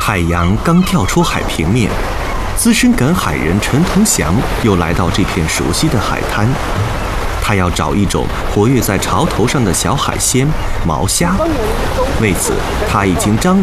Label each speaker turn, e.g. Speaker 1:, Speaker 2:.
Speaker 1: 太阳刚跳出海平面，资深赶海人陈同祥又来到这片熟悉的海滩。他要找一种活跃在潮头上的小海鲜——毛虾。为此，他已经张